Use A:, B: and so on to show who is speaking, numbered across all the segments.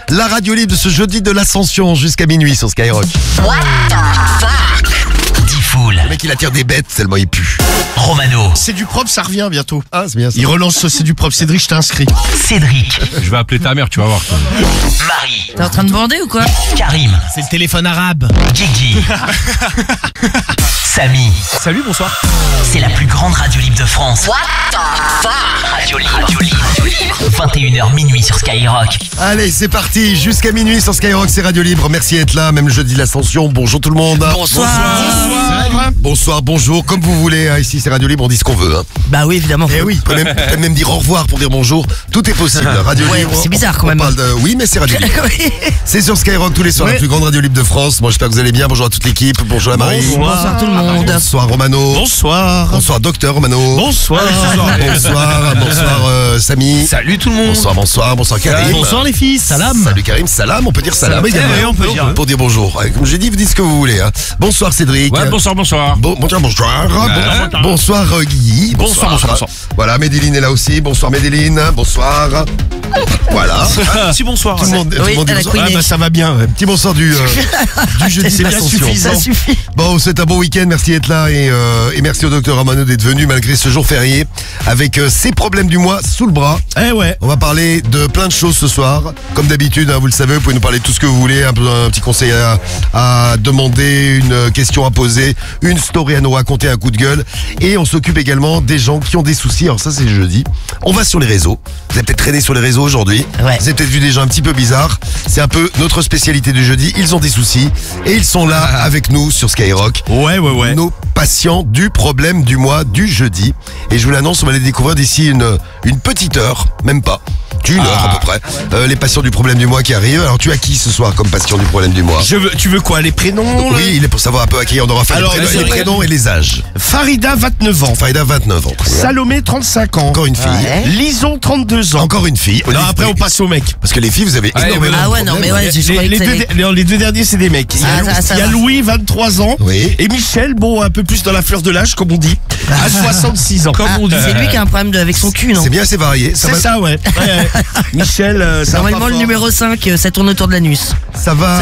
A: La radio libre de ce jeudi de l'Ascension jusqu'à minuit sur Skyrock.
B: What the fuck?
C: Diffoul.
A: Le mec il attire des bêtes tellement il pue.
C: Romano.
D: C'est du propre, ça revient bientôt.
A: Ah c'est bien ça.
D: Il relance C'est du propre. Cédric, je t'ai inscrit.
C: Cédric.
E: Je vais appeler ta mère, tu vas voir.
C: Marie.
F: T'es en train de bander ou quoi?
C: Karim.
D: C'est le téléphone arabe.
C: Guigui. Samy.
E: Salut, bonsoir.
C: C'est la plus grande radio libre de France.
B: What the fuck?
C: Radio libre. 21h minuit sur Skyrock.
A: Allez c'est parti, jusqu'à minuit sur Skyrock, c'est radio libre. Merci d'être là, même le jeudi de l'Ascension. Bonjour tout le monde.
F: Bonsoir.
A: Bonsoir, bonjour, comme vous voulez. Ici c'est radio libre, on dit ce qu'on veut.
F: Bah oui, évidemment.
A: Eh oui, on peut même dire au revoir pour dire bonjour. Tout est possible. Radio
F: Ouais,
A: libre.
F: c'est bizarre quand
A: on
F: même.
A: parle de... Oui, mais c'est radio libre.
F: Oui.
A: C'est sur Skyrock tous les soirs,
D: Ouais.
A: la plus grande radio libre de France. Moi j'espère que vous allez bien. Bonjour à toute l'équipe. Bonjour à Marie.
F: Bonsoir tout le monde.
A: Bonsoir Romano.
D: Bonsoir.
A: Bonsoir docteur Romano.
D: Bonsoir.
A: Bonsoir Samy.
E: Salut tout le monde.
A: Bonsoir Karim.
D: Bonsoir les filles. Salam.
A: Salut Karim, salam, on peut dire salam également.
E: Oui, on peut dire.
A: Pour dire bonjour. Comme j'ai dit, vous dites ce que vous voulez. Hein. Bonsoir Cédric.
E: Ouais, bonsoir.
A: Bonsoir Guigui.
D: Bonsoir.
A: Voilà, Médéline est là aussi. Bonsoir Médéline. Bonsoir. Voilà.
D: Petit bonsoir.
A: Tout le monde,
F: Oui,
A: dit
F: elle a
A: bonsoir.
F: couiné.
D: ça va bien. Ouais.
A: Petit bonsoir du jeudi
D: C'est
A: de
D: bien
A: l'Ascension.
D: suffisant.
F: Ça suffit.
A: Bon, c'est un bon week-end, merci d'être là et merci au docteur Romano d'être venu malgré ce jour férié avec ses problèmes du mois sous le bras.
D: Eh ouais.
A: On va parler de plein de choses ce soir. Comme d'habitude, hein, vous le savez, vous pouvez nous parler de tout ce que vous voulez, un petit conseil à demander, une question à poser, une story à nous raconter, un coup de gueule. Et on s'occupe également des gens qui ont des soucis. Alors ça, c'est le jeudi. On va sur les réseaux. Vous avez peut-être traîné sur les réseaux aujourd'hui.
F: Ouais.
A: Vous avez peut-être vu des gens un petit peu bizarres. C'est un peu notre spécialité du jeudi. Ils ont des soucis et ils sont là avec nous sur Skyrock.
D: Ouais.
A: Nos patients du problème du mois du jeudi. Et je vous l'annonce, on va les découvrir d'ici une petite heure, même pas. Une heure à peu près. Les patients du problème du mois qui arrivent. Alors tu as qui ce soir comme patient du problème du mois?
D: Tu veux quoi? Les prénoms?
A: Oui, il est pour savoir un peu à qui on aura fait
D: Alors,
A: les prénoms et les âges.
D: Farida, 29 ans.
A: Faïda, 29 ans.
D: Salomé, 35 ans.
A: Encore une fille.
F: Ouais.
D: Lison, 32 ans.
A: Encore une fille.
D: Non, après on passe aux mecs.
A: Parce que les filles, vous avez énormément
F: Ah
A: de
F: ouais, non mais
A: problèmes.
F: ouais, je croyais
D: Les
F: que c'était...
D: les deux derniers, c'est des mecs.
F: Ça
D: Il y a
F: va.
D: Louis, 23 ans.
A: Oui.
D: Et Michel, bon, un peu plus dans la fleur de l'âge, comme on dit, à 66 ans. Comme on dit.
F: C'est lui qui a un problème avec son cul, non?
A: C'est bien, c'est varié.
D: C'est ça, ouais. Ouais. Michel, ça va
F: Normalement,
D: pas
F: le
D: fort.
F: numéro 5, ça tourne autour de l'anus.
A: Ça va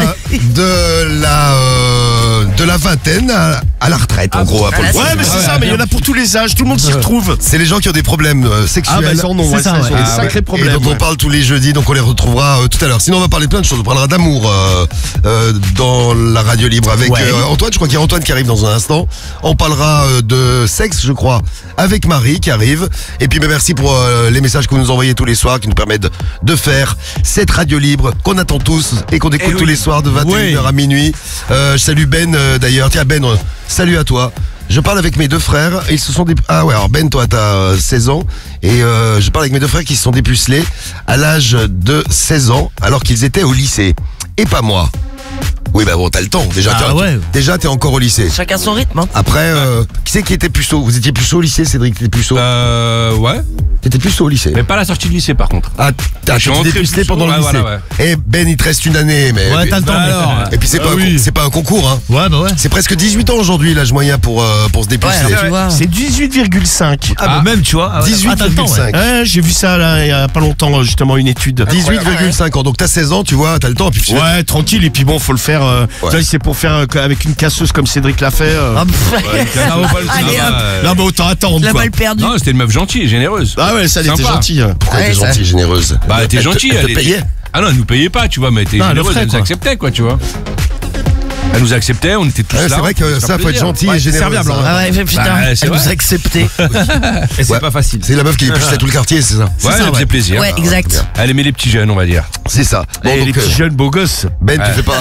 A: de la vingtaine à la retraite, en gros.
F: ah, là,
D: Ouais, mais c'est ça, mais il y en a pour tous les âges, tout le monde s'y retrouve.
A: C'est les gens qui ont des problèmes sexuels.
D: Ah, bah, ils en ont, ouais, ça, ils ont des sacrés
A: Et
D: problèmes.
A: dont on
D: ouais.
A: parle tous les jeudis, donc on les retrouvera tout à l'heure. Sinon, on va parler de plein de choses. On parlera d'amour dans la radio libre avec
D: Ouais.
A: Antoine. Je crois qu'il y a Antoine qui arrive dans un instant. On parlera de sexe, je crois, avec Marie qui arrive. Et puis, merci pour les messages que vous nous envoyez tous les soirs qui nous permettent de faire cette radio libre qu'on attend tous et qu'on écoute tous les soirs de 21h à minuit. Je salue Ben d'ailleurs. Tiens, Ben, salut à toi. Je parle avec mes deux frères et ils se sont Ah ouais, alors Ben, toi t'as 16 ans et je parle avec mes deux frères qui se sont dépucelés à l'âge de 16 ans alors qu'ils étaient au lycée. Et pas moi. Oui bah bon, t'as le temps. Déjà t'es encore au lycée.
F: Chacun son rythme, hein.
A: Après, qui c'est qui était puceau? Vous étiez puceau au lycée, Cédric? T'étais puceau?
E: Ouais.
A: T'étais puceau au lycée?
E: Mais pas à la sortie du lycée par contre.
A: Ah, t'as
E: Je suis
A: été
E: rentré
A: dépucelé
E: puceau,
A: pendant le
E: ouais,
A: lycée.
E: voilà, ouais.
A: Et Ben, il te reste une année, mais.
D: Ouais, t'as le temps.
E: alors.
A: Et puis c'est pas, c'est pas un concours, hein.
D: Ouais, bah ouais.
A: C'est presque 18 ans aujourd'hui l'âge moyen pour se dépuceler.
F: Ouais, alors, tu vois.
D: C'est 18,5.
E: Ah,
C: même, tu vois.
A: 18,5.
D: Ouais, j'ai vu ça là, il y a pas longtemps, justement, une étude.
A: 18,5 ans. Donc t'as 16 ans, tu vois, t'as le temps. Puis tu fais-
D: Ouais, tranquille, et puis bon, faut le faire. Tu vois, c'est pour faire avec une casseuse comme Cédric l'a fait.
F: Ah, Allez, hop,
D: Non, mais autant attendre.
F: la
D: quoi.
F: balle perdue.
E: Non, c'était une meuf gentille et généreuse.
D: Ah ouais, ça, elle était
E: Sympa.
D: gentille.
A: Pourquoi
F: Ouais,
A: t'es
F: ça-
A: gentille, généreuse?
E: Bah, elle était gentille.
A: Elle te payait.
E: Ah non, elle nous payait pas, tu vois, mais elle était
D: Non, elle
E: généreuse,
D: offrait,
E: elle nous
D: quoi.
E: acceptait, quoi, tu vois. Elle nous acceptait, on était tous
A: Ouais,
E: là.
A: c'est vrai que
E: on
A: ça,
E: fait
A: faut être
E: plaisir.
A: gentil
D: Ouais,
A: et généreux.
D: serviable,
A: ça.
D: hein.
F: Ah ouais, putain,
E: Bah, c'est
F: elle nous
E: vrai.
F: a accepté.
E: Et c'est
A: Ouais.
E: pas facile.
A: C'est la meuf qui dépucelait tout le quartier, c'est ça?
E: Ouais,
D: ça,
E: elle
D: ouais.
E: faisait plaisir.
F: Ouais, exact.
E: Elle aimait les petits jeunes, on va dire.
A: C'est ça. Bon,
D: Et
A: donc,
D: les petits jeunes beaux gosses.
A: Ben,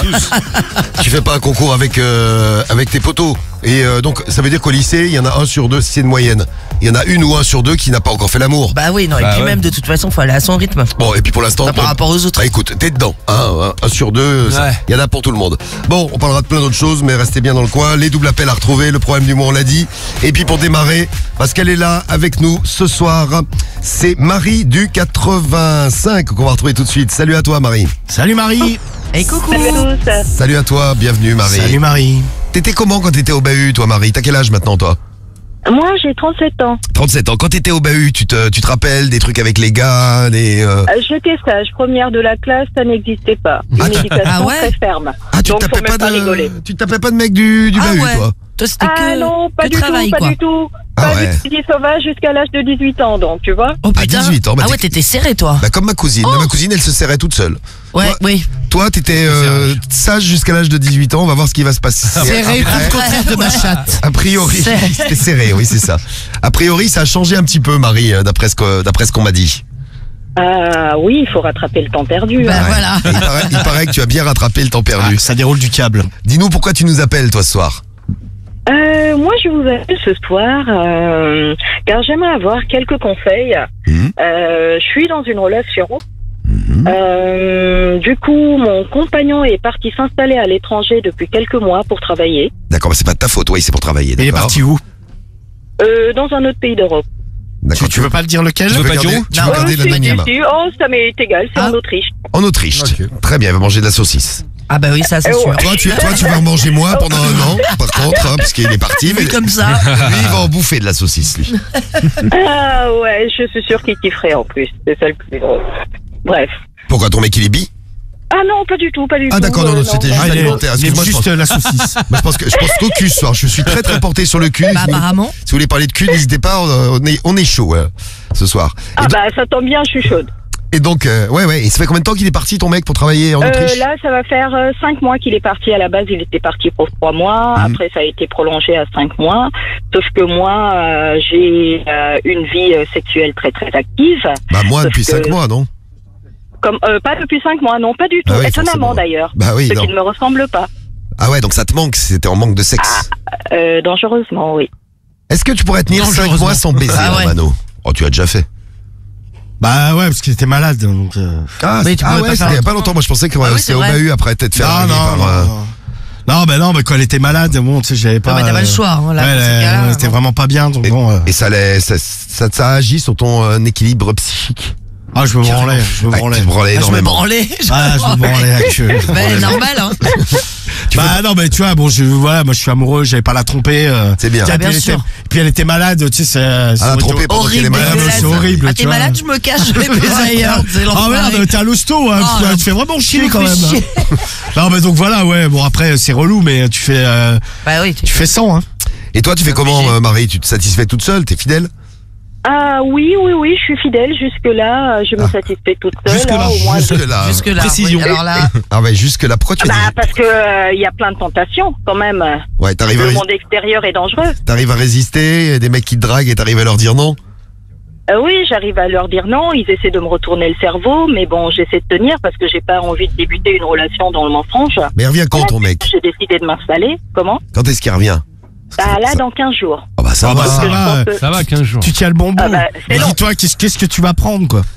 A: tu fais pas un concours avec tes potos. Et donc, ça veut dire qu'au lycée, il y en a 1 sur 2, si c'est une moyenne. Il y en a 1 ou 1 sur 2 qui n'a pas encore fait l'amour.
F: Bah oui, non, et
E: Bah
F: puis
E: ouais.
F: même de toute façon, faut aller à son rythme.
A: Bon, et puis pour l'instant,
F: Par rapport aux autres.
A: Bah, écoute, t'es dedans. 1 sur 2,
E: Ouais.
A: il y en a pour tout le monde. Bon, on parlera de plein d'autres choses, mais restez bien dans le coin. Les doubles appels à retrouver, le problème du mois, on l'a dit. Et puis pour démarrer, parce qu'elle est là avec nous ce soir, c'est Marie du 85 qu'on va retrouver tout de suite. Salut à toi, Marie.
D: Salut Marie.
F: Et coucou.
A: Salut à toi, bienvenue, Marie.
D: Salut Marie.
A: T'étais comment quand t'étais au bahut, toi, Marie? T'as quel âge maintenant, toi?
G: Moi, j'ai 37 ans.
A: 37 ans. Quand t'étais au bahut, tu te rappelles des trucs avec les gars,
G: J'étais sage, première de la classe, ça n'existait pas. Une éducation très ferme.
A: Ah, tu
G: Donc,
A: te
G: faut même pas rigoler.
A: tu te tapais pas de mec du bahut, toi?
F: Toi, c'était
G: non, pas
F: que
G: du
F: travail,
G: tout,
F: quoi.
G: pas du tout.
A: Ah
G: Pas
A: ouais.
G: du petit sauvage jusqu'à l'âge de 18 ans, donc, tu vois.
F: Oh
A: À
F: putain.
A: 18 ans, bah,
F: Ah ouais, t'étais serré, toi.
A: Bah, comme ma cousine. Ma cousine, elle se serrait toute seule.
F: Ouais,
A: Toi-
F: oui.
A: Toi, t'étais sage jusqu'à l'âge de 18 ans. On va voir ce qui va se passer.
D: Serré, tout
A: Après-
D: le contraire de ma chatte.
A: A priori,
F: Serré.
A: c'était serré, oui, c'est ça. A priori, ça a changé un petit peu, Marie, d'après ce qu'on m'a dit.
G: Oui, il faut rattraper le temps perdu.
F: Bah
G: hein.
F: voilà.
A: Et il paraît que tu as bien rattrapé le temps perdu.
D: Ça déroule du câble.
A: Dis-nous pourquoi tu nous appelles, toi, ce soir.
G: Moi, je vous appelle ce soir car j'aimerais avoir quelques conseils. Je suis dans une relation. Du coup, mon compagnon est parti s'installer à l'étranger depuis quelques mois pour travailler.
A: D'accord, mais c'est pas de ta faute, oui, c'est pour travailler.
D: Il est
A: d'accord.
D: parti où?
G: Dans un autre pays d'Europe.
A: D'accord,
D: Tu veux pas le dire lequel?
A: tu veux
E: pas
A: garder,
E: dire où
A: tu veux garder la manière.
G: Oh, ça m'est égal, c'est en Autriche.
A: En Autriche. Très bien, il va manger de la saucisse.
F: Ah bah oui, ça c'est sûr.
A: Toi, tu vas en manger moins pendant un an, par contre, hein, puisqu'il est parti. Mais
F: Vu comme ça.
A: lui, il va en bouffer de la saucisse, lui.
G: Ah ouais, je suis sûre qu'il kifferait en plus. C'est ça le plus drôle. Bref.
A: Pourquoi ton mec, il est bi?
G: Ah non, pas du tout, pas du tout.
A: Ah d'accord, non, c'était juste
D: Ah, il est-
A: alimentaire.
D: il aime
A: Excuse-moi,
D: juste la saucisse.
A: je pense qu'au cul ce soir. Je suis très très porté sur le cul.
F: Bah apparemment.
A: Si vous voulez parler de cul, n'hésitez pas, on est chaud ce soir.
G: Ah bah ça tombe bien, je suis chaude.
A: Et donc, ouais, et ça fait combien de temps qu'il est parti ton mec pour travailler en Autriche?
G: Là, ça va faire 5 mois qu'il est parti. À la base, il était parti pour 3 mois. Après, ça a été prolongé à 5 mois. Sauf que moi, j'ai une vie sexuelle très très active.
A: Bah moi
G: Sauf
A: depuis
G: que-
A: 5 mois, non?
G: Comme pas depuis 5 mois, non, pas du tout.
A: Ah oui,
G: Étonnamment
A: forcément.
G: d'ailleurs.
A: Bah oui,
G: Ce
A: non.
G: qui ne me ressemble pas.
A: Ah ouais, donc ça te manque, c'était en manque de sexe.
G: Dangereusement, oui.
A: Est-ce que tu pourrais tenir 5
D: Dangereusement.
A: mois sans baiser,
F: Ah ouais.
A: Romano? Oh, tu as déjà fait.
D: Bah ouais, parce qu'il était malade. Donc,
A: Ah,
F: Mais tu
A: ah
F: pouvais
A: ouais,
F: pas
A: c'était
F: faire
A: il y a
F: un
A: pas
F: truc.
A: longtemps. Moi, je pensais que
F: Ah oui,
A: c'était
F: c'est
A: au
F: vrai.
A: bahut après t'être fait
D: Non,
A: larguer
D: non,
A: par...
D: non, mais quand elle était malade, bon, tu sais, j'avais pas.
F: mais t'avais le choix, hein, là,
D: ouais,
F: dans ces cas-là,
D: c'était
F: non.
D: vraiment pas bien, donc bon.
A: Et ça a agi sur ton équilibre psychique.
D: Ah, je me branlais, je me
A: Ouais,
D: branlais.
A: tu te branlais
F: Ah, je me
A: énormément.
F: branlais.
D: Ah, je me branlais actuellement.
F: Mais normal, hein.
D: Bah non, mais tu vois, bon, voilà, moi je suis amoureux, j'avais pas la tromper.
A: C'est bien.
F: Ah, bien sûr.
D: Puis elle était malade, tu sais,
A: la tromper pendant qu'elle est
F: Horrible,
A: malade,
F: dégueulasse.
D: c'est horrible,
F: Ah,
D: tu
F: t'es
D: vois.
F: malade, je me cache, je vais plus ailleurs. C'est
D: Ah
F: l'enfoiré.
D: merde, t'es à l'hosto, hein,
F: Oh,
D: tu te fais vraiment chier
F: me
D: quand
F: fais
D: même.
F: chier.
D: Non, mais donc voilà, ouais, bon après c'est relou, mais tu fais
F: Bah oui,
D: tu fais 100, hein.
A: Et toi, tu fais comment, Marie? Tu te satisfais toute seule? T'es fidèle?
G: Ah oui, je suis fidèle. Jusque-là, je me satisfais toute seule.
E: Jusque-là,
G: au moins,
A: Jusque-là.
F: Jusque-là.
E: Précision.
F: oui. Alors là,
A: Ah ouais, jusque-là. Pourquoi tu as
G: Bah,
A: dit?
G: parce que il y a plein de tentations quand même.
A: Ouais, t'arrives
G: Le monde extérieur est dangereux.
A: à résister, y a des mecs qui te draguent et t'arrives à leur dire non?
G: Oui, j'arrive à leur dire non. Ils essaient de me retourner le cerveau, mais bon, j'essaie de tenir parce que j'ai pas envie de débuter une relation dans le mensonge.
A: Mais il revient quand ton mec?
G: J'ai décidé de m'installer. Comment?
A: Quand est-ce qu'il revient?
G: Bah là, dans 15 jours.
A: Ah bah ça
D: Ah bah
A: va.
D: ça
G: Parce que je
D: va,
G: pense que-
E: Ça va, 15 jours.
D: tu tiens le bon bout.
G: Ah bah, c'est
D: Mais
G: long.
D: dis-toi, qu'est-ce que tu vas prendre, quoi?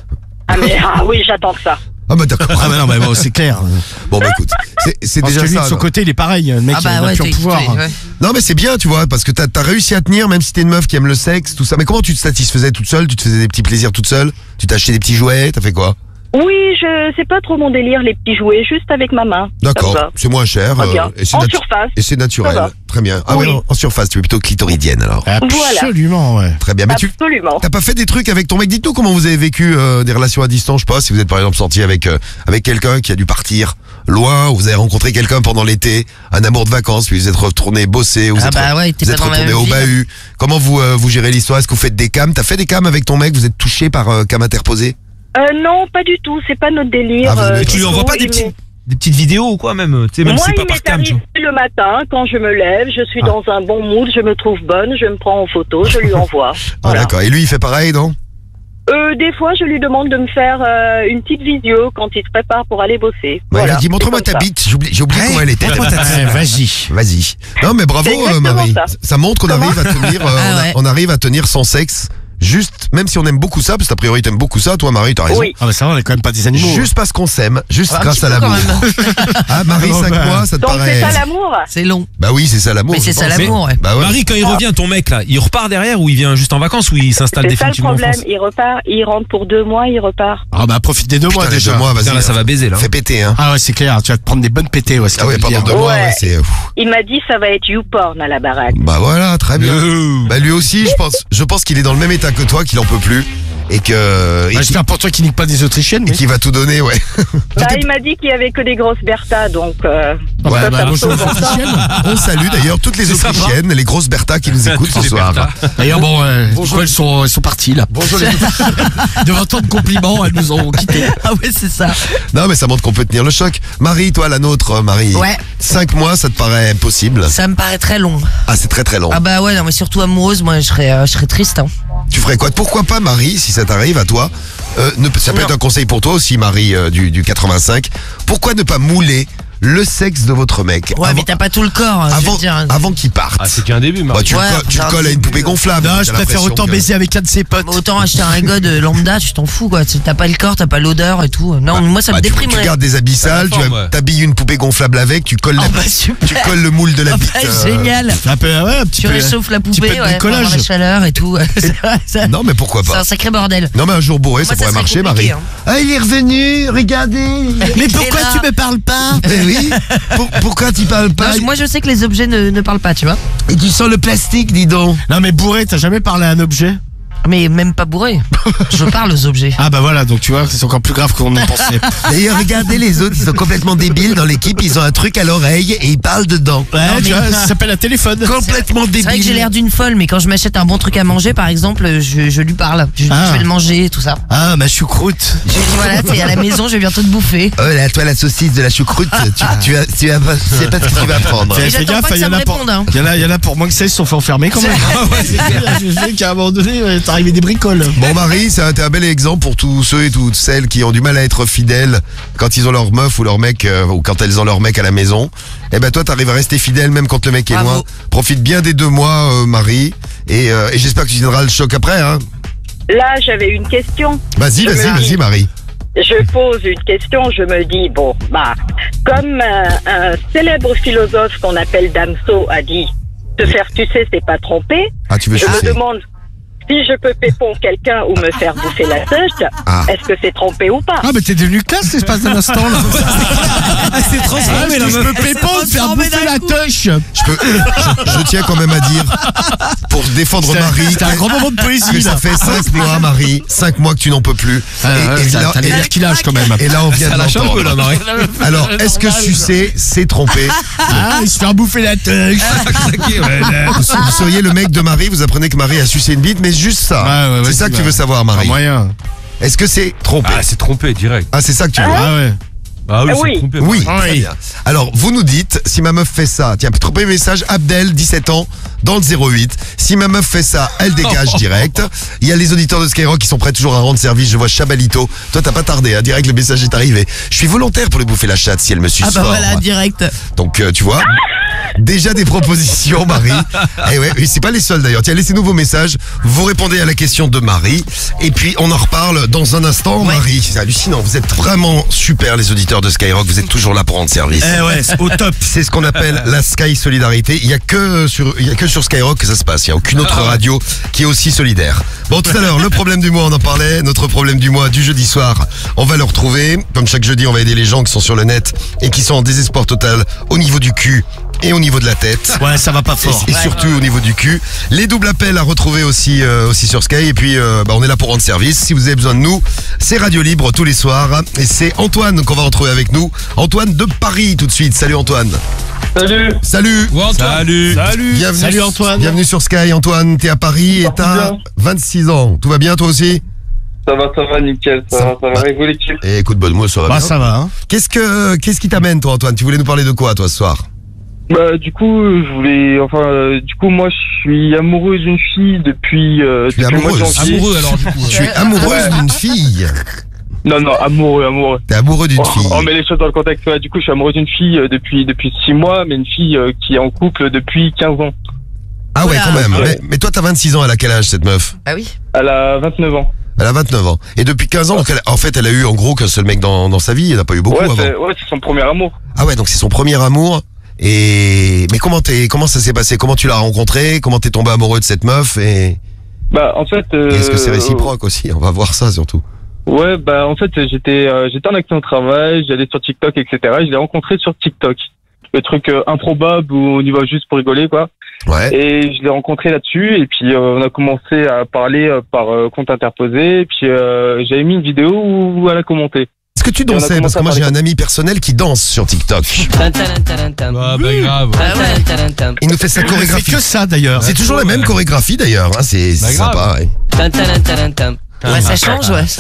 G: Ah oui, j'attends que ça.
A: Ah bah d'accord.
D: Ah bah non, mais bon, c'est clair.
A: Bon bah écoute, c'est
D: Parce
A: déjà
D: que lui,
A: ça.
D: de son
A: alors.
D: côté, il est pareil, le mec,
F: ah
D: il
F: bah
D: va
F: ouais,
D: plus en pouvoir.
F: ouais.
A: Non mais c'est bien, tu vois, parce que t'as réussi à tenir, même si t'es une meuf qui aime le sexe, tout ça. Mais comment tu te satisfaisais toute seule? Tu te faisais des petits plaisirs toute seule? Tu t'achetais des petits jouets? T'as fait quoi?
G: Oui, c'est pas trop mon délire, les petits jouets, juste avec ma main.
A: D'accord,
G: Ça me va.
A: c'est moins cher.
G: Très bien.
A: Et c'est
G: En surface.
A: Et c'est naturel.
G: Ça va.
A: Très bien. Ah
G: Oui.
A: oui, en surface, tu es plutôt clitoridienne alors.
D: Absolument, ouais.
A: Très bien. Mais
G: Absolument.
A: t'as pas fait des trucs avec ton mec? Dites-nous comment vous avez vécu des relations à distance. Je sais pas si vous êtes par exemple sorti avec quelqu'un qui a dû partir loin, ou vous avez rencontré quelqu'un pendant l'été, un amour de vacances, puis vous êtes retourné bosser, ou vous
F: Ah
A: êtes,
F: bah ouais, t'es
A: vous
F: pas
A: êtes
F: dans la
A: retourné
F: même
A: au
F: ville.
A: bahut. Comment vous gérez l'histoire? Est-ce que vous faites des cams? T'as fait des cams avec ton mec? Vous êtes touché par cam interposé?
G: Non, pas du tout, c'est pas notre délire.
A: Ah, vous aimez pas
E: Tu lui
A: ça.
E: envoies pas des petites vidéos ou quoi même? Tu sais, même
G: Moi,
E: si c'est pas
G: il
E: par
G: m'est
E: cam, tu
G: arrivé
E: vois.
G: le matin, quand je me lève, je suis dans un bon mood, je me trouve bonne, je me prends en photo, je lui envoie.
A: Ah,
G: Voilà.
A: d'accord. Et lui, il fait pareil, non?
G: Des fois, je lui demande de me faire une petite visio quand il se prépare pour aller bosser.
A: Bah, il
G: Voilà,
A: a dit montre-moi
G: c'est
A: ta
G: comme ça.
A: bite. J'ai oublié comment elle était.
D: Ouais, vas-y.
A: Vas-y. Non mais bravo
G: C'est exactement
A: Marie.
G: ça.
A: Ça montre qu'on
G: Comment
A: arrive à tenir,
F: Ah ouais.
A: on arrive à tenir sans sexe Juste, même si on aime beaucoup ça, parce qu'a priori t'aimes beaucoup ça, toi Marie, t'as raison.
G: Oui.
D: Ah bah ça va, on est quand même pas des animaux.
A: Juste parce qu'on s'aime, juste
F: Un
A: grâce
F: petit
A: à
F: peu quand
A: l'amour.
F: même.
A: Ah Marie,
D: Oh,
A: 5
D: bah.
A: mois, ça te
G: Donc
A: paraît...
G: c'est ça l'amour.
F: C'est long.
A: Bah oui, c'est ça l'amour.
F: Mais c'est
A: je
F: ça
A: pense.
F: l'amour, ouais.
A: Bah ouais.
E: Marie, quand il revient, ton mec là, il repart derrière ou il vient juste en vacances ou il s'installe
G: C'est ça le
E: définitivement en
G: problème.
E: France?
G: Il repart, il rentre pour 2 mois, il repart.
D: Ah bah profite des 2 mois
A: Putain, les
D: déjà.
A: 2 mois, vas-y.
E: Putain, là, ça va baiser là.
A: Fais péter, hein.
D: Ah ouais, c'est clair, tu vas te prendre des bonnes pétées, ouais, c'est
A: Ah ouais, pendant 2
G: Ouais.
A: mois, ouais, c'est...
G: Il m'a dit ça va être YouPorn à la baraque.
A: Bah voilà, très bien. Bah lui aussi, je pense qu'il est dans le même état que toi, qu'il en peut plus. Et que... et
D: Bah, j'espère pour toi qu'il nique pas des Autrichiennes,
A: et
D: mais...
A: qu'il va tout donner, ouais.
G: Bah, il m'a dit qu'il y avait que des grosses Bertha, donc
A: Ouais,
G: ça,
D: bah,
G: ça me
D: bonjour
G: sauve
D: les
G: en ça.
D: Autrichiennes.
A: On salue d'ailleurs toutes les
E: C'est sympa.
A: Autrichiennes, les grosses Bertha qui nous écoutent ce
E: Les
A: soir.
E: Bertha.
D: D'ailleurs, bon, du
A: Bonjour.
D: coup, elles sont parties, là.
A: Bonjour les
D: Devant tant de compliments, elles nous ont quittés.
F: Ah ouais, c'est ça.
A: Non mais ça montre qu'on peut tenir le choc. Marie, toi la nôtre, Marie.
F: Ouais.
A: 5 mois, ça te paraît possible?
F: Ça me paraît très long.
A: Ah c'est très très long.
F: Ah bah ouais, non, mais surtout amoureuse, moi, je serais triste. Hein.
A: Tu ferais quoi? Pourquoi pas Marie, si ça t'arrive à toi, ça peut
F: Non.
A: être un conseil pour toi aussi Marie du 85. Pourquoi ne pas mouler le sexe de votre mec
F: Ouais, mais t'as pas tout le corps, je
A: avant,
F: veux dire.
A: avant qu'il parte?
E: Ah, c'est qu'un début,
A: Bah,
E: Marie.
A: tu
F: Ouais,
A: le
F: non,
A: colles à une poupée gonflable.
D: Non,
A: T'as
D: je préfère
A: l'impression
D: autant
A: que-
D: baiser avec un de ses potes.
F: Autant acheter un god lambda, tu t'en fous, quoi. T'as pas le corps, t'as pas l'odeur et tout. Non, moi, ça me
A: Bah, tu
F: déprimerait.
A: gardes des habits sales,
E: forme, ouais.
A: t'habilles une poupée gonflable avec, tu colles,
F: Oh
A: la-
F: bah super.
A: tu colles le moule de la
F: Oh
A: bite.
F: bah, génial.
D: Un peu, ouais, un petit
F: Tu
D: peu.
F: réchauffes la
D: petit peu
F: poupée,
D: de
F: ouais, pour avoir
D: bricolage.
F: la chaleur et tout. C'est
A: Non mais pourquoi
F: un
A: pas?
F: sacré bordel.
A: Non mais un jour bourré,
F: Moi,
A: ça pourrait
F: serait
A: marcher
F: compliqué,
A: Marie.
F: hein.
A: Ah il est revenu, regardez.
D: Mais pourquoi
F: là.
D: tu me parles pas?
A: Eh oui. Pourquoi tu parles pas?
F: Non, moi, je sais que les objets ne parlent pas, tu vois.
A: Et tu sens le plastique, dis donc.
D: Non mais bourré, t'as jamais parlé à un objet?
F: Mais même pas bourré. Je parle aux objets.
D: Ah bah voilà, donc tu vois, c'est encore plus grave qu'on ne pensait.
A: D'ailleurs, regardez les autres, ils sont complètement débiles dans l'équipe, ils ont un truc à l'oreille et ils parlent dedans.
D: Ouais,
F: Non,
D: tu
F: mais-
D: vois, ça s'appelle un téléphone.
A: Complètement
F: C'est vrai que j'ai
A: débiles.
F: l'air d'une folle, mais quand je m'achète un bon truc à manger, par exemple, je lui parle. Je vais le manger et tout ça.
D: Ah, ma choucroute.
F: Je lui dis voilà, t'es à la maison, je vais bientôt te bouffer.
A: Oh là, toi la saucisse de la choucroute, tu sais pas ce que tu vas prendre.
F: Mais
D: Fais
F: j'attends pas que
D: il y
F: ça
D: en
F: me
D: a pour-
F: réponde, hein.
D: il y en a pour moins que ça, ils se sont fait enfermer quand même. Je sais qu'à un moment donné, t'es arrivé des bricoles.
A: Bon Marie, ça a été un bel exemple pour tous ceux et toutes celles qui ont du mal à être fidèles quand ils ont leur meuf ou leur mec ou quand elles ont leur mec à la maison. Eh ben toi t'arrives à rester fidèle même quand le mec est
F: Bravo.
A: loin. Profite bien des 2 mois Marie et j'espère que tu tiendras le choc après hein.
G: Là, j'avais une question.
A: Vas-y,
G: Je me
A: vas-y,
G: dis-
A: vas-y Marie.
G: Je pose une question, je me dis, bon, bah, comme un célèbre philosophe qu'on appelle Damso a dit, se faire sucer, c'est pas tromper,
A: Ah tu veux
G: je me
A: chasser.
G: demande si je peux pépon quelqu'un ou me faire bouffer la tête,
A: Ah.
G: est-ce que c'est tromper ou pas?
D: Ah, mais t'es devenu classe l'espace d'un instant, là.
E: c'est transformé,
D: Je me fais pas me faire bouffer la touche.
A: Je tiens quand même à dire pour défendre Marie
D: C'était un grand moment de
A: que
D: poésie,
A: ça
D: là.
A: fait 5 mois Marie, 5 mois que tu n'en peux plus.
D: T'as les nerfs qui lâchent quand même.
A: et là on vient de
E: Ça lâche un peu
A: l'entendre.
E: là, Marie.
A: Alors, est-ce que sucer, c'est tromper?
D: Ah, il se fait bouffer la touche.
A: Vous seriez le mec de Marie, vous apprenez que Marie a sucé une bite, mais juste ça.
D: Ouais,
A: C'est ça que tu veux savoir,
D: Pas
A: Marie.
D: moyen.
A: Est-ce que c'est tromper?
E: Ah, c'est trompé direct.
A: Ah, c'est ça que tu veux?
D: Ah ouais.
E: Ah oui,
G: oui.
E: c'est trompé.
A: Oui,
D: Ah
A: très
D: oui.
A: bien. Alors, vous nous dites, si ma meuf fait ça, tiens, premier message, Abdel, 17 ans, dans le 08. Si ma meuf fait ça, elle dégage direct. Il y a les auditeurs de Skyrock qui sont prêts toujours à rendre service. Je vois Chabalito. Toi, t'as pas tardé, hein, direct, le message est arrivé. Je suis volontaire pour lui bouffer la chatte si elle me suce
F: Ah bah
A: fort.
F: voilà, direct.
A: Donc, tu vois, déjà des propositions, Marie. Et ouais, et c'est pas les seuls d'ailleurs. Tiens, laissez-nous vos messages. Vous répondez à la question de Marie. Et puis, on en reparle dans un instant, Marie. C'est hallucinant. Vous êtes vraiment super, les auditeurs de Skyrock. Vous êtes toujours là pour rendre service.
D: Eh ouais, c'est au top.
A: C'est ce qu'on appelle la Sky Solidarité. Il y a que sur Skyrock que ça se passe. Il y a aucune autre radio qui est aussi solidaire. Bon, tout à l'heure, le problème du mois, on en parlait. Notre problème du mois du jeudi soir, on va le retrouver. Comme chaque jeudi, on va aider les gens qui sont sur le net et qui sont en désespoir total au niveau du cul et au niveau de la tête.
D: Ouais, ça va pas fort.
A: Et surtout au niveau du cul. Les doubles appels à retrouver aussi sur Sky. Et puis, on est là pour rendre service. Si vous avez besoin de nous, c'est Radio Libre tous les soirs. Et c'est Antoine qu'on va retrouver avec nous. Antoine de Paris tout de suite. Salut Antoine.
H: Salut.
A: Salut.
E: Salut.
A: Bienvenue,
D: Salut, Antoine.
A: Bienvenue sur Sky Antoine. T'es à Paris et t'as 26 ans. Tout va bien toi aussi?
H: Ça va, nickel. Ça va avec vous l'équipe.
A: Et écoute, bonne moi, ça va
D: Bah,
A: bien.
D: ça va, hein.
A: Qu'est-ce qui t'amène toi Antoine? Tu voulais nous parler de quoi toi ce soir?
H: Bah, du coup, moi, je suis amoureux d'une fille depuis le mois de
A: amoureuse.
H: janvier.
E: Amoureux alors du coup.
A: Tu es amoureuse
H: Ouais.
A: d'une fille.
H: Non, amoureux.
A: T'es amoureux d'une fille.
H: On met les choses dans le contexte. Ouais, du coup, je suis amoureux d'une fille depuis 6 mois, mais une fille qui est en couple depuis 15 ans.
A: Ah ouais,
F: Oula.
A: quand même.
H: Ouais.
A: Mais toi, t'as 26 ans, elle a quel âge cette meuf?
F: Bah oui.
H: Elle a 29 ans.
A: Elle a 29 ans. Et depuis 15 ans, donc en fait, elle a eu en gros qu'un seul mec dans sa vie, elle n'a pas eu beaucoup avant.
H: C'est son premier amour.
A: Ah ouais, donc c'est son premier amour. Mais comment ça s'est passé? Comment tu l'as rencontré? Comment t'es tombé amoureux de cette meuf? Et
H: Bah, en fait.
A: est-ce que c'est réciproque aussi? On va voir ça surtout.
H: Ouais, bah, en fait, j'étais en accident de travail, j'allais sur TikTok, etc. Je l'ai rencontré sur TikTok. Le truc improbable où on y va juste pour rigoler, quoi.
A: Ouais.
H: Et je l'ai rencontré là-dessus, et puis on a commencé à parler par compte interposé, et puis j'avais mis une vidéo où elle a commenté.
A: Est-ce que tu
H: on a
A: dansais? Parce
H: commencé
A: que moi
H: à
A: j'ai
H: parler
A: un ami personnel qui danse sur TikTok.
E: Ah bah grave.
A: Il nous fait sa
D: C'est
A: chorégraphie.
D: que ça d'ailleurs.
A: C'est toujours la même chorégraphie d'ailleurs, hein, c'est
E: Bah, grave.
A: sympa. Ouais.
F: Ouais, ça change, ouais.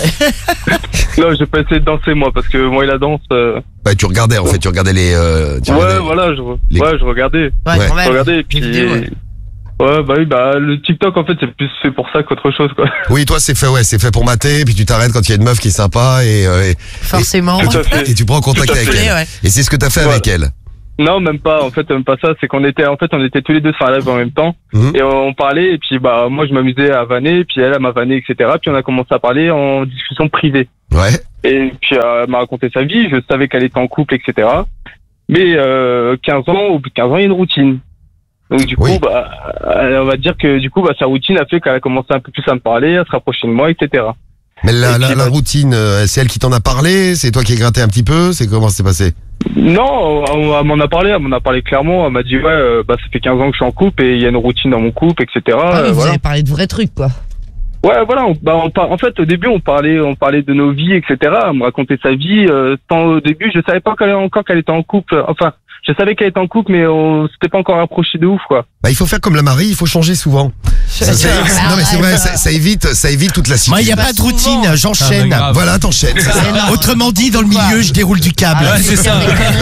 H: Non, j'ai pas essayé de danser, moi, parce que moi et la danse...
A: Bah, tu regardais en fait, tu regardais les. Tu
H: Ouais,
A: regardais-
H: voilà, je regardais.
F: Ouais,
A: Ouais.
F: quand
H: Je
F: même.
H: regardais, et puis...
F: Les vidéos, ouais.
H: Ouais, bah oui, bah le TikTok, en fait, c'est plus fait pour ça qu'autre chose, quoi.
A: Oui, toi c'est fait pour mater, puis tu t'arrêtes quand il y a une meuf qui est sympa
F: Forcément.
H: Tout à fait.
A: et tu prends contact
H: Tout à
A: avec
H: fait.
A: elle.
F: Ouais.
A: Et c'est ce que t'as fait
H: Ouais.
A: avec elle.
H: Non, même pas, en fait, même pas ça, c'est qu'on était tous les deux sur un live en même temps,
A: Mhm.
H: et on parlait, et puis, bah, moi, je m'amusais à vanner, puis elle m'a vanné, etc., puis on a commencé à parler en discussion privée.
A: Ouais.
H: Et puis elle m'a raconté sa vie, je savais qu'elle était en couple, etc. Mais 15 ans, au bout de 15 ans, il y a une routine. Donc du coup,
A: Oui.
H: bah, on va dire que du coup, bah, sa routine a fait qu'elle a commencé un peu plus à me parler, à se rapprocher de moi, etc.
A: Mais
H: Et puis,
A: la
H: bah-
A: routine, c'est elle qui t'en a parlé? C'est toi qui as gratté un petit peu? C'est comment c'est passé?
H: Non, elle m'en a parlé clairement. Elle m'a dit ouais, bah ça fait 15 ans que je suis en couple et il y a une routine dans mon couple, etc.
F: Ah oui, vous
H: voilà.
F: avez parlé de vrais trucs, quoi.
H: Ouais, voilà. En fait, au début, on parlait de nos vies, etc. Elle me racontait sa vie. Tant au début, je savais pas qu'elle était en couple. Enfin, je savais qu'elle était en couple, mais on s'était pas encore rapproché de ouf, quoi.
A: Bah, il faut faire comme la Marie, il faut changer souvent. Non mais c'est vrai, ça évite toute la situation.
D: Moi, il n'y a pas de routine, j'enchaîne.
E: Ah, bah, grave.
A: Voilà, t'enchaînes. c'est ça.
D: Autrement dit, dans le milieu, je déroule du câble.
E: Ouais, c'est ça.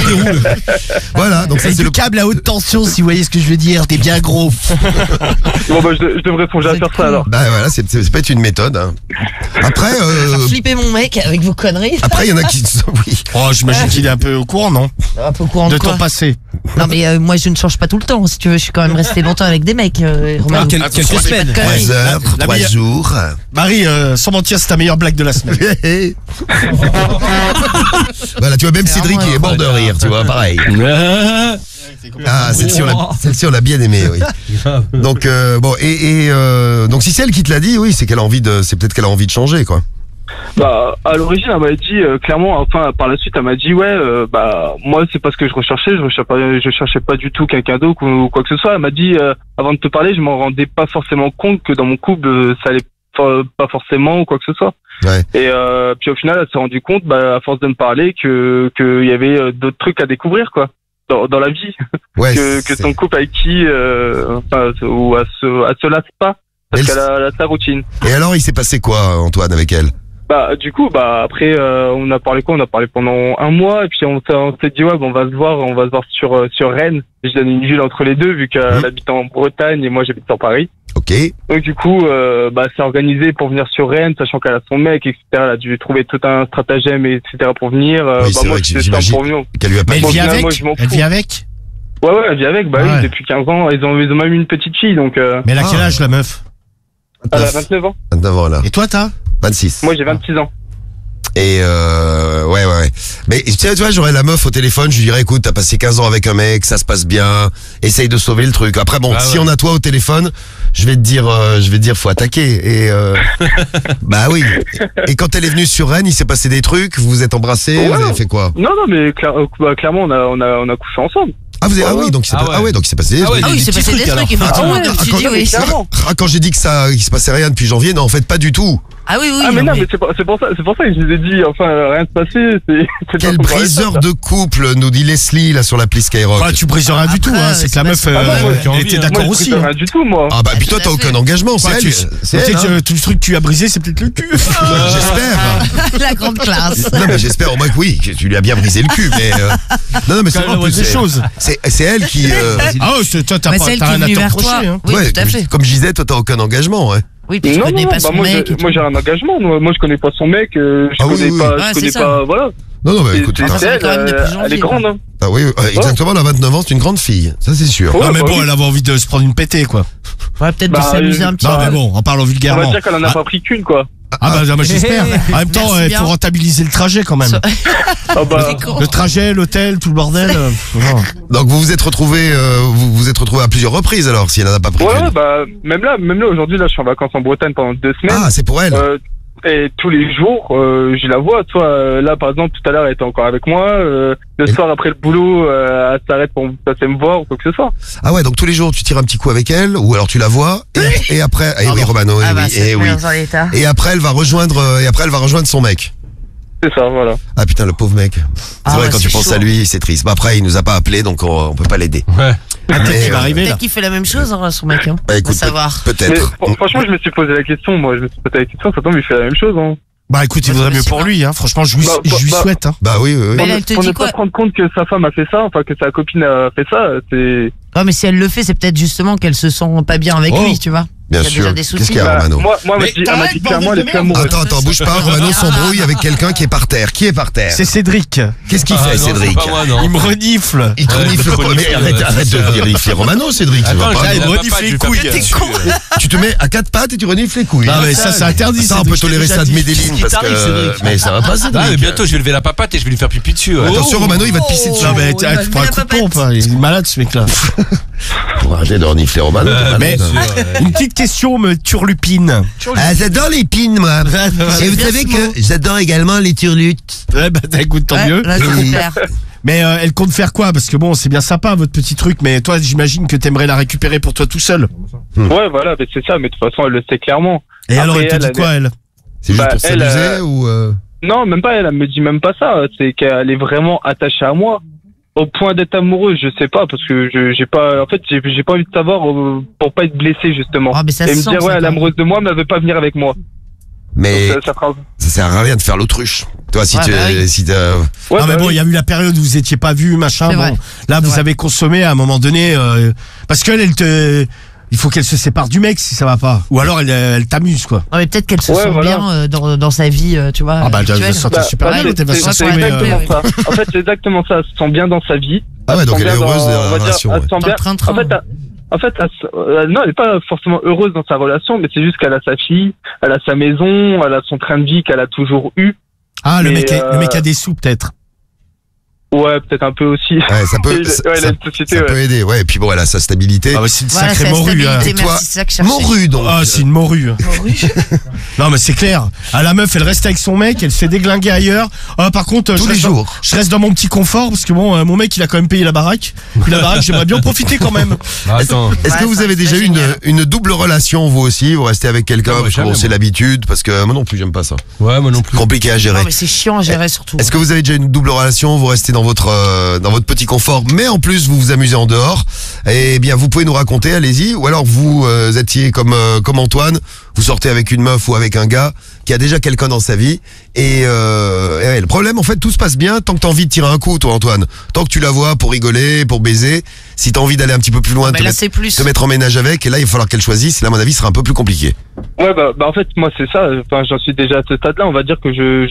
A: Voilà, donc ça
D: C'est
A: c'est
D: du
A: le.
D: câble à haute tension, si vous voyez ce que je veux dire. T'es bien gros.
H: Bon, bah, je devrais songer à
F: C'est
H: faire
F: cool.
H: ça alors.
A: Bah voilà, c'est peut-être une méthode. Hein. Après,
F: Faire flipper mon mec avec vos conneries.
A: il y en a qui. Oui.
D: Oh, j'imagine qu'il est un peu au courant, non?
F: Un peu courant
D: De
F: de quoi.
D: ton passé.
F: Non, mais moi, je ne change pas tout le temps. Si tu veux, je suis quand même resté longtemps avec des mecs. Romain.
E: Ah, quelques semaines.
F: Pas de conneries.
A: 3 heures,
D: La
A: 3
D: meilleure-
A: jours.
D: Marie, sans mentir, c'est ta meilleure blague de la semaine.
A: Voilà, tu vois, même
F: C'est
A: Cédric
F: vraiment
A: il est mort de rire, tu vois, pareil. Ah, celle-ci on l'a bien aimée, oui. Donc bon, donc si c'est elle qui te l'a dit, oui, c'est peut-être qu'elle a envie de changer, quoi.
H: Bah, à l'origine, elle m'a dit clairement. Enfin, par la suite, elle m'a dit ouais, bah moi, c'est pas ce que je recherchais. Je cherchais pas du tout quelqu'un d'autre ou quoi que ce soit. Elle m'a dit avant de te parler, je m'en rendais pas forcément compte que dans mon couple, ça allait pas forcément ou quoi que ce soit.
A: Ouais.
H: Et puis au final, elle s'est rendue compte, bah, à force de me parler, qu'il y avait d'autres trucs à découvrir, quoi, dans la vie,
A: Ouais.
H: que
A: c'est-
H: son couple avec qui, enfin, ou elle se lasse pas parce
A: Elle
H: qu'elle a sa routine.
A: Et alors, il s'est passé quoi, Antoine, avec elle?
H: Bah, du coup, bah, après, on a parlé quoi? On a parlé pendant un mois, et puis on s'est dit, ouais, bon, on va se voir sur Rennes. Je donne une ville entre les deux, vu qu'elle habite en Bretagne et moi j'habite en Paris.
A: Ok.
H: Donc, du coup, bah, c'est organisé pour venir sur Rennes, sachant qu'elle a son mec, etc. Elle a dû trouver tout un stratagème, etc. pour venir.
A: Oui,
H: bah,
A: c'est
H: moi,
A: vrai que
H: j'étais
A: j'imagine.
H: pour venir.
A: Qu'elle lui a pas
D: Mais elle
H: Bon,
D: vit
H: finalement,
D: avec?
H: je m'en
D: Elle
H: fous.
D: vit avec?
H: Ouais, elle vit avec, bah
D: Ouais.
H: oui, depuis 15 ans. Ils ont même une petite fille, donc,
D: Mais elle a quel âge, la meuf?
H: elle a 29 ans.
A: 29 ans, là.
D: Et toi, t'as?
A: 26.
H: Moi, j'ai 26 ans.
A: Et ouais. Mais tu vois, j'aurais la meuf au téléphone, je lui dirais, écoute, t'as passé 15 ans avec un mec, ça se passe bien, essaye de sauver le truc. Après, bon,
E: Bah
A: si
E: ouais.
A: on a toi au téléphone, je vais te dire, faut attaquer. Et bah oui. Et quand elle est venue sur Rennes, il s'est passé des trucs, vous vous êtes embrassés,
H: Ouais.
A: vous avez fait quoi?
H: Non, mais clairement, on a couché ensemble.
A: Ah, oui, donc il s'est
E: Ah
A: pas-
E: ouais.
A: donc il s'est passé des
E: Ah ouais,
A: trucs.
F: Ah oui,
E: des
F: c'est
E: petits
F: passé des
E: trucs,
F: trucs,
E: alors.
F: effectivement,
H: Ah ouais,
F: comme tu
H: quand
F: dis,
H: même,
F: oui.
H: clairement.
A: Quand j'ai dit qu'il se passait rien depuis janvier, non, en fait, pas du tout.
F: Ah oui, oui.
H: Ah mais non,
F: mais-
H: mais c'est pour ça que je vous ai dit, enfin, rien de passé, c'est
A: Quel
H: pas pour
A: briseur
H: ça.
A: de couple, nous dit Leslie, là, sur l'appli Skyrock.
D: Bah, tu brises rien du tout, hein.
F: Après,
D: C'est que la
F: c'est
D: meuf,
F: pas-
H: Ah non, moi,
E: j'ai
D: elle
E: envie,
D: était
E: hein.
D: d'accord
H: Moi, je
D: aussi.
H: brise
D: hein.
H: rien du tout, moi.
A: Ah bah, puis toi,
F: tout
A: t'as
F: à
A: aucun
F: fait.
A: engagement, c'est
D: Ouais,
A: elle. C'est elle,
D: Peut-être
A: hein.
D: tout le truc que tu as brisé, c'est peut-être le cul.
A: J'espère.
F: La grande classe.
A: Non, mais j'espère au moins que oui, que tu lui as bien brisé le cul, mais non, mais c'est
D: Quand
A: vrai, en
D: même
A: plus,
D: des choses.
A: c'est elle qui,
D: Ah, toi, t'as
F: Bah,
D: pas
F: c'est elle
D: t'as
F: qui est
D: rien à
F: venue
D: te
F: vers toi.
D: reprocher, hein.
F: Oui,
A: ouais,
F: tout à fait.
A: comme je disais, toi, t'as aucun engagement, ouais.
F: Oui, puis tu connais pas son
H: moi,
F: mec. et
H: moi
F: tout.
H: j'ai un engagement, moi je connais pas son mec, je
A: Ah oui,
H: connais
A: oui,
H: pas,
F: oui. Ouais,
H: je connais
F: c'est
H: pas, voilà.
A: Non, mais
H: C'est-
A: écoute,
H: c'est
F: ça fait
H: elle,
F: quand même depuis
H: elle est
F: janvier,
H: grande, hein.
A: Ah oui, exactement, elle a 29 ans, c'est une grande fille, ça c'est sûr.
H: Ouais,
D: Non, mais
H: bah
D: bon,
H: oui.
D: elle avait envie de se prendre une pétée, quoi.
F: Ouais, peut-être
H: Bah,
F: de s'amuser un petit
D: Non,
F: peu.
D: mais bon, en parlant
H: On
D: vulgairement.
H: va dire qu'elle en a pas pris qu'une, quoi.
D: Ah, bah, j'espère. En même temps,
F: Merci
D: il
F: bien.
D: faut rentabiliser le trajet, quand même.
H: Ah bah.
F: C'est con.
D: Le trajet, l'hôtel, tout le bordel. Non.
A: Donc vous vous êtes retrouvés vous êtes retrouvés à plusieurs reprises alors, si elle n'en a pas pris
H: Ouais,
A: qu'une.
H: bah, même là, aujourd'hui, là, je suis en vacances en Bretagne pendant 2 semaines.
A: Ah, c'est pour elle.
H: Et tous les jours, je la vois. Toi, là, par exemple, tout à l'heure, elle était encore avec moi. Le soir, après le boulot, elle s'arrête pour passer me voir ou quoi que ce soit.
A: Ah ouais, donc tous les jours tu tires un petit coup avec elle, ou alors tu la vois, et après, eh oui, Romano,
F: Ah
A: eh
F: bah,
A: oui,
F: c'est
A: eh oui.
F: dans l'état.
A: Et après elle va rejoindre, son mec.
H: C'est ça, voilà.
A: Ah putain, le pauvre mec. C'est
F: Ah
A: vrai,
F: ouais,
A: quand tu
F: c'est
A: penses
F: chaud.
A: à lui, c'est triste. Bah après, il nous a pas appelé, donc on peut pas l'aider.
E: Ouais.
D: Ah, peut-être
A: Mais,
D: qu'il va arriver, là.
F: Peut-être qu'il fait la même chose, hein, son mec. Hein.
A: Bah écoute,
F: Faut savoir.
H: Mais
A: peut-être.
H: franchement, je me suis posé la question. Moi, je me suis posé la question. Ça tombe, il fait la même chose. Hein.
D: Bah, écoute, il
F: Ouais,
D: vaudrait
F: c'est
D: mieux pour
F: sûr.
D: lui, hein. Franchement, je lui
H: Bah,
D: souhaite, hein.
A: Bah oui, oui, oui.
F: Mais là, elle te
H: Pour
F: dit
H: ne
F: quoi
H: pas se rendre compte que sa femme a fait ça, enfin que sa copine a fait ça, c'est.
F: Ouais, mais si elle le fait, c'est peut-être justement qu'elle se sent pas bien avec lui, tu vois.
A: Bien
F: Il y a
A: sûr.
F: déjà des
A: Qu'est-ce
F: soucis.
A: qu'il y a, Romano?
H: Moi,
D: Mais
H: elle m'a dit
D: t'arrêtes,
H: clairement, elle est
D: bordel de
H: plus amoureuse.
A: Attends, bouge pas, Romano s'embrouille avec quelqu'un qui est par terre. Qui est par terre?
D: C'est Cédric.
A: Qu'est-ce qu'il fait, Cédric?
D: Il me renifle.
A: Il te renifle quoi? Mais arrête de renifler Romano, Cédric. Tu vas
E: Attends,
A: pas.
D: il me renifle les couilles.
A: Tu te mets à 4 pattes et tu renifles les couilles.
D: Non, mais ça, c'est interdit.
A: Ça, on
D: Cédric,
A: peut tolérer
D: je t'ai
A: ça de
D: déjà dit.
A: Medellin parce
E: t'arrive,
A: que.
E: Cédric
A: Mais ça va pas, Cédric.
E: Ah, mais bientôt, je vais lever la papate et je vais lui faire pipi dessus. Ouais.
A: Attention, Romano, il va te pisser dessus.
D: Non, mais
F: il va
D: tu prends un
F: lever
D: coup
F: la
D: de pompe, hein. Il est malade, ce mec-là.
A: Faut arrêter de renifler Romano. t'es malade.
D: Mais une petite question me turlupine.
A: Ah, j'adore les pins, moi. Et vous
F: bien
A: savez
F: ce
A: que
F: mot.
A: j'adore également les turlutes.
D: Ouais, bah, écoute, tant
F: Ouais,
D: mieux.
F: là, c'est
A: Oui.
F: clair.
D: Mais elle compte faire quoi? Parce que bon, c'est bien sympa, votre petit truc, mais toi, j'imagine que t'aimerais la récupérer pour toi tout seul.
H: Ouais, voilà, mais c'est ça, mais de toute façon, elle le sait clairement.
D: Et
H: Après,
D: alors, elle te
H: elle,
D: dit quoi, elle?
A: C'est juste
H: Bah,
A: pour
H: elle,
A: s'amuser ou.
H: Non, même pas, elle me dit même pas ça. C'est qu'elle est vraiment attachée à moi. Au point d'être amoureuse, je sais pas, parce que j'ai pas, en fait, j'ai pas envie de savoir pour pas être blessé, justement.
F: Ah, mais ça
H: Et
F: se
H: me
F: sent,
H: dire,
F: ça,
H: ouais, elle est
F: quand même.
H: amoureuse de moi, mais elle veut pas venir avec moi.
A: Mais
H: Donc, ça fera.
A: ça sert à rien de faire l'autruche. Toi, si
F: Ouais,
A: tu.
F: bah oui.
A: Si t'as.
H: Ouais,
D: Ah, mais
H: bah
D: bon,
H: oui.
D: il y a eu la période où vous étiez pas vus, machin.
F: C'est
D: Bon,
F: vrai.
D: là, vous
F: vrai.
D: avez consommé à un moment donné, parce qu'elle, il faut qu'elle se sépare du mec si ça va pas. Ou alors elle t'amuse, quoi.
F: Non, mais peut-être qu'elle se
H: Ouais,
F: sent
H: voilà.
F: bien dans sa vie, tu vois.
D: Ah, bah, elle va
F: actuelle.
D: se sentir super bien,
F: ouais,
D: elle va se
F: c'est
D: sentir,
F: vrai,
D: mais,
F: ouais.
H: Exactement ça. En fait, c'est exactement ça. Elle se sent bien dans sa vie.
A: Ah ouais, donc
H: se
A: elle est
H: sent bien
A: heureuse
H: dans-
A: de
H: on va
A: la
H: dire,
A: relation.
H: elle
A: ouais.
H: se sent
F: Dans
H: bien.
F: le train-train.
H: En fait, non, elle est pas forcément heureuse dans sa relation, mais c'est juste qu'elle a sa fille, elle a sa maison, elle a son train de vie qu'elle a toujours eu.
D: Ah, le
H: Mais,
D: mec a des sous, peut-être.
H: Ouais, peut-être un peu aussi.
A: Ouais, ça peut.
H: Ouais, elle a une société,
A: ça
H: ouais.
A: peut aider. Ouais, et puis bon, elle a sa stabilité.
D: Ah, bah, c'est une
F: Voilà,
D: sacrée
F: c'est la
D: morue, hein.
F: stabilité,
A: Et toi,
F: merci, c'est ça que je cherchais.
A: Morue donc.
D: Ah, c'est une morue. Non, mais c'est clair. Ah, la meuf, elle reste avec son mec, elle se fait déglinguer ailleurs. Ah, par contre,
A: Tous
D: je
A: les
D: reste
A: jours.
D: je reste dans mon petit confort parce que bon, mon mec, il a quand même payé la baraque. Puis la baraque, j'aimerais bien en profiter quand même.
E: Attends.
A: Est-ce
F: Ouais,
A: que vous
F: ça,
A: avez
F: c'est
A: déjà eu
F: génial.
A: une double relation, vous aussi? Vous restez avec quelqu'un
E: Ah, bah,
A: parce que
E: jamais,
A: bon, c'est
E: moi.
A: l'habitude, parce que moi non plus, j'aime pas ça.
E: Ouais, moi non plus.
A: Compliqué à gérer.
F: Non, mais c'est chiant à gérer surtout.
A: Est-ce que vous avez déjà une double relation? Vous restez dans votre petit confort, mais en plus vous vous amusez en dehors. Eh bien, vous pouvez nous raconter, allez-y. Ou alors vous étiez comme Antoine, vous sortez avec une meuf ou avec un gars qui a déjà quelqu'un dans sa vie. Et le problème, en fait, tout se passe bien tant que t'as envie de tirer un coup, toi, Antoine. Tant que tu la vois pour rigoler, pour baiser. Si t'as envie d'aller un petit peu plus loin,
F: Mais là, c'est plus.
A: te mettre en ménage avec, et là, il va falloir qu'elle choisisse. Là, à mon avis, ce sera un peu plus compliqué.
H: Ouais, bah en fait, moi, c'est ça. Enfin, j'en suis déjà à ce stade-là. On va dire que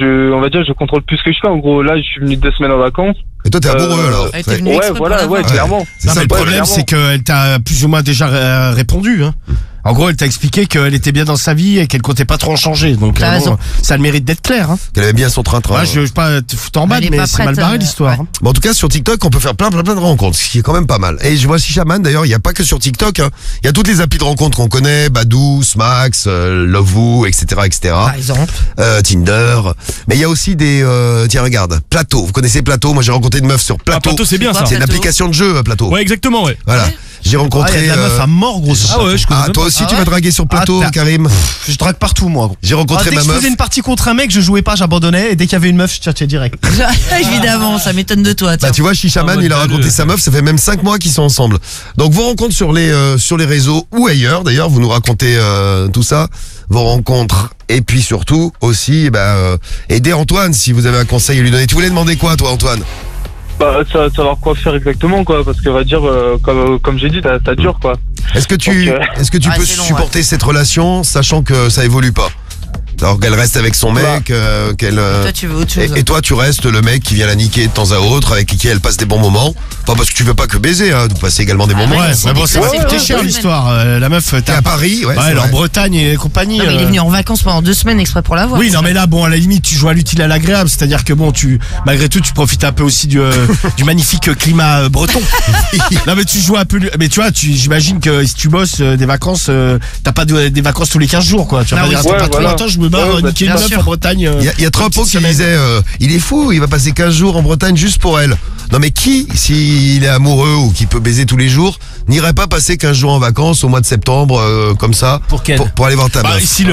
H: je contrôle plus ce que je fais. En gros, là, je suis venu 2 semaines en vacances.
A: Et toi, t'es amoureux, alors.
F: Elle était
A: Ouais.
F: venue
H: Ouais,
F: exprès pour
H: voilà,
F: l'avoir.
H: ouais, clairement.
A: C'est
D: Non,
A: ça
D: mais
A: le
D: le problème,
A: problème.
H: clairement.
D: c'est qu'elle t'a plus ou moins déjà répondu. Hein. En gros, elle t'a expliqué qu'elle était bien dans sa vie et qu'elle comptait pas trop en changer. Donc,
F: T'as raison.
D: ça a le mérite d'être clair. Hein.
A: Qu'elle avait bien son train-train.
D: Ouais, je veux pas te foutre en bas,
F: Elle est
D: mais
F: pas
D: c'est mal
F: prête,
D: barré l'histoire.
F: ouais.
D: hein.
A: Bon, en tout cas, sur TikTok, on peut faire plein de rencontres, ce qui est quand même pas mal. Et je vois Shishaman, d'ailleurs, il n'y a pas que sur TikTok, hein. Il y a toutes les applis de rencontres qu'on connaît, Badoo, Smax, Lovoo, etc.,
F: Par exemple.
A: Tinder. Mais il y a aussi des, tiens, regarde, Plateau. Vous connaissez Plateau? Moi, j'ai rencontré une meuf sur Plateau.
I: Plateau, c'est bien
F: C'est
I: ça.
F: quoi,
A: C'est une
F: Plateau
A: application de jeu, Plateau.
I: Ouais, exactement, ouais.
A: Voilà. J'ai
D: Ah,
A: rencontré.
D: il y a de la meuf à mort, gros.
E: Ah ouais, je connais.
A: Ah, toi aussi, tu vas draguer sur Plateau,
D: Ah,
A: Karim?
D: Je drague partout, moi. Gros.
A: J'ai rencontré
I: Dès
A: ma
I: que je
A: meuf.
I: faisais une partie contre un mec, je jouais pas, j'abandonnais. Et dès qu'il y avait une meuf, je tchatchais direct.
F: Évidemment, ça m'étonne de toi. Tiens.
A: Bah tu vois, Shishaman,
E: Ah,
A: il a
E: ouais,
A: raconté sa meuf, ça fait même 5 mois qu'ils sont ensemble. Donc vos rencontres sur les réseaux ou ailleurs, d'ailleurs, vous nous racontez tout ça, vos rencontres, et puis surtout aussi, aidez Antoine si vous avez un conseil à lui donner. Tu voulais demander quoi, toi, Antoine?
H: Bah, savoir quoi faire exactement, quoi. Parce que, on va dire, comme j'ai dit, ça dure, quoi.
A: Est-ce que tu
H: Donc,
A: est-ce que tu
F: Ouais,
A: peux
F: c'est long,
A: supporter cette relation, sachant que ça évolue pas? Alors qu'elle reste avec son mec, qu'elle.
F: Toi, tu veux autre chose.
A: Et toi, tu restes le mec qui vient la niquer de temps à autre, avec qui elle passe des bons moments. Enfin, parce que tu veux pas que baiser, hein, vous passez également des moments.
D: Ouais, mais bon, ça va
F: c'est
D: coûter
F: cool,
D: cher
F: ouais.
D: l'histoire. La meuf,
A: T'es à Paris, ouais.
D: Ouais,
A: c'est
D: elle est en
A: vrai.
D: Bretagne et compagnie.
F: Non, mais il est venu en vacances pendant 2 semaines exprès pour la voir.
D: Oui, non, mais là, bon, à la limite, tu joues à l'utile à l'agréable. C'est-à-dire que bon, malgré tout, tu profites un peu aussi du magnifique climat breton. Non, mais tu joues un peu, mais tu vois, j'imagine que si tu bosses des vacances, t'as pas des vacances tous les 15 jours, quoi. Tu vas
F: Ah
D: pas
F: oui,
D: dire,
H: ouais,
D: attends,
H: voilà.
D: attends, je me barre niquer une
F: bien
D: meuf
F: sûr.
D: en Bretagne.
A: Il y a Trumpo qui
D: semaine.
A: disait, il est fou, il va passer 15 jours en Bretagne juste pour elle. Non mais qui, s'il est amoureux ou qui peut baiser tous les jours, n'irait pas passer 15 jours en vacances au mois de septembre, comme ça,
E: Pour quelle
A: pour aller voir ta
D: Bah,
A: meuf.
D: si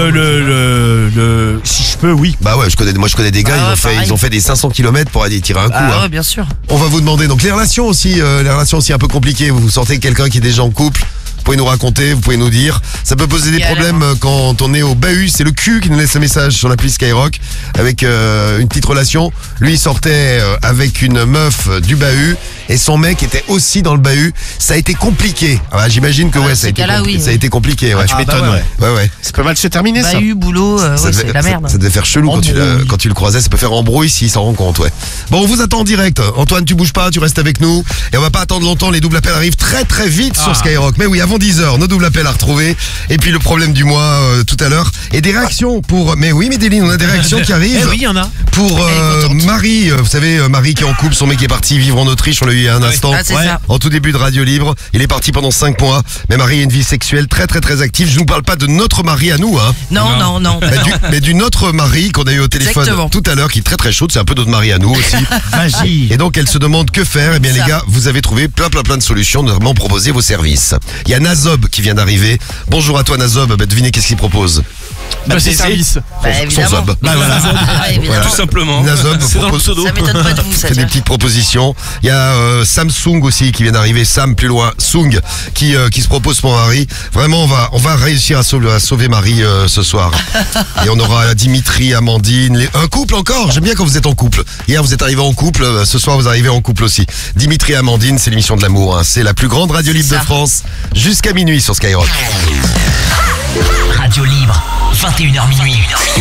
D: si je peux, oui.
A: Bah ouais, je connais des gars,
F: Ah ouais, pareil.
A: ils ont fait des 500 km pour aller tirer un coup.
F: Ah
A: hein.
F: ouais, bien sûr.
A: On va vous demander, donc les relations aussi un peu compliquées. Vous sortez quelqu'un qui est déjà en couple. Vous pouvez nous raconter, vous pouvez nous dire. Ça peut poser des
F: Galère.
A: problèmes quand on est au bahut. C'est le cul qui nous laisse un message sur l'appli Skyrock avec une petite relation. Lui, il sortait avec une meuf du bahut et son mec était aussi dans le bahut. Ça a été compliqué. Ah, j'imagine que
F: Ah,
A: ouais,
F: dans
A: ça a,
F: ces
A: été
F: cas-là, oui,
A: ça a
F: oui.
A: été compliqué. Ouais.
D: Tu m'étonnes, ouais.
A: Ouais.
D: Ça peut mal se terminer, ça.
F: Bahut, boulot,
A: Ça
F: ouais,
A: devait-
F: c'est la merde.
A: Ça devait faire chelou
D: Embrouille.
A: quand tu le croisais. Ça peut faire embrouille s'il s'en rend compte, ouais. Bon, on vous attend en direct. Antoine, tu bouges pas, tu restes avec nous. Et on va pas attendre longtemps. Les doubles appels arrivent très très vite sur Skyrock. Mais oui, avant 10h, nos doubles appels à retrouver. Et puis le problème du mois tout à l'heure. Et des réactions pour. Mais oui, Medellin, on a des réactions qui arrivent.
E: Eh oui, il y en a.
A: Pour Marie, vous savez, Marie qui est en couple, son mec est parti vivre en Autriche, on l'a eu il y a un instant.
F: Ah, c'est ça.
A: En tout début de Radio Libre, il est parti pendant 5 mois. Mais Marie a une vie sexuelle très très très active. Je ne vous parle pas de notre mari à nous, hein.
F: Non.
A: Mais du notre mari qu'on a eu au téléphone
F: Exactement.
A: tout à l'heure, qui est très très chaude, c'est un peu notre mari à nous aussi.
D: Magie.
A: Et donc elle se demande que faire. Eh bien les
F: Ça.
A: gars, vous avez trouvé plein de solutions, notamment proposer vos services. Il y a Nazob qui vient d'arriver. Bonjour à toi Nazob, bah, devinez qu'est-ce qu'il propose.
D: Ses services.
F: Bah,
A: Son
F: évidemment.
A: Zob.
D: Bah, voilà.
F: Ah, évidemment.
E: Tout simplement.
A: Nazob
E: C'est dans le
A: propose-
E: pseudo.
F: Ça m'étonne pas de vous, ça.
A: fait des
F: tiens.
A: petites propositions. Il y a Samsung aussi qui vient d'arriver, Sam plus loin, Sung qui se propose pour Marie. Vraiment, on va réussir à sauver Marie ce soir. Et on aura Dimitri, Amandine, un couple encore. J'aime bien quand vous êtes en couple. Hier vous êtes arrivés en couple, ce soir vous arrivez en couple aussi. Dimitri et Amandine, c'est l'émission de l'amour. Hein. C'est la plus grande radio libre
F: C'est
A: de
F: ça.
A: France jusqu'à minuit sur Skyrock.
C: Radio libre, 21h minuit.